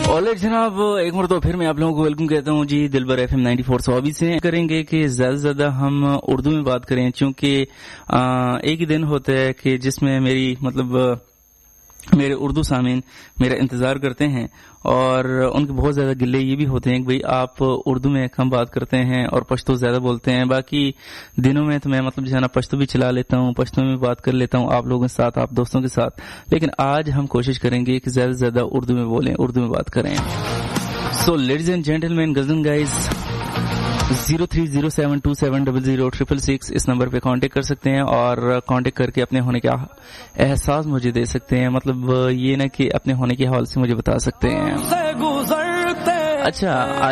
Alright जनाब, एक मरतबा फिर मैं आप लोगों को वेलकम कहता हूँ जी दिलबर FM 94 से करेंगे कि ज्यादा से ज्यादा हम उर्दू में बात करें, क्योंकि एक ही दिन होता है कि जिसमें मेरे उर्दू सामीन मेरा इंतजार करते हैं और उनके बहुत ज्यादा गिले ये भी होते हैं कि भाई आप उर्दू में कम बात करते हैं और पश्तो ज्यादा बोलते हैं। बाकी दिनों में तो मैं जो है ना पश्तो भी चला लेता हूँ, पश्तो में बात कर लेता हूँ आप लोगों के साथ, आप दोस्तों के साथ, लेकिन आज हम कोशिश करेंगे कि ज्यादा से ज्यादा उर्दू में बोलें, उर्दू में बात करें। So ladies and gentleman, Gajan guys, 0307270066 इस नंबर पे कांटेक्ट कर सकते हैं और कांटेक्ट करके अपने होने का एहसास मुझे दे सकते हैं। मतलब ये ना कि अपने होने के हवाले से मुझे बता सकते हैं। अच्छा,